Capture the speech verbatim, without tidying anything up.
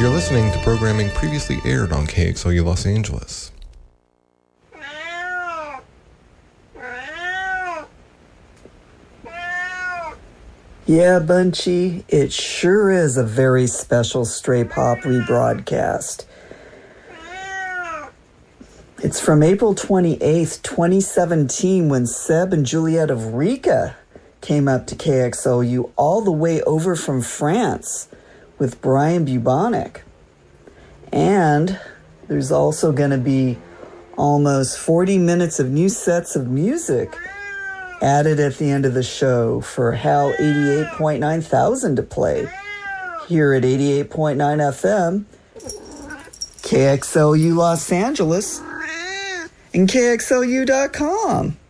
You're listening to programming previously aired on K X L U Los Angeles. Yeah, Bunchy, it sure is a very special Stray Pop rebroadcast. It's from April twenty-eighth, twenty seventeen, when Seb and Juliet of Rika came up to K X L U all the way over from France with Brian Bubonic. And there's also going to be almost forty minutes of new sets of music added at the end of the show for Hal eighty-eight point nine thousand to play here at eighty-eight point nine F M, K X L U Los Angeles, and K X L U dot com.